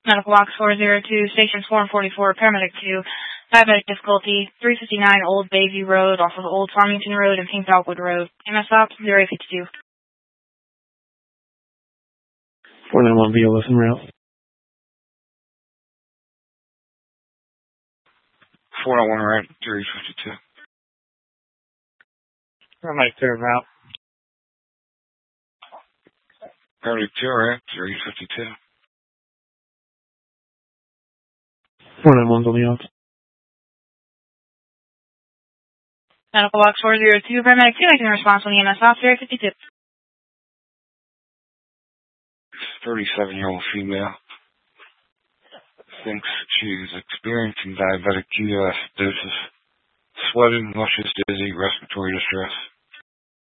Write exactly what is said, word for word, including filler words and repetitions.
Medical box four zero two, stations four and forty-four, paramedic two, diabetic difficulty, three fifty-nine Old Bayview Road off of Old Farmington Road and Pink Dogwood Road. M S op zero eight fifty-two. four nine one via listen route. four nine one route, zero eight fifty-two. Paramedic two route. Paramedic two route, zero eight fifty-two. four nine one's on the outs. Medical box four zero two, paramedic two, making a response on the M S op zero fifty-two. thirty-seven-year-old female thinks she's experiencing diabetic ketoacidosis, sweating, nauseous, dizzy, respiratory distress.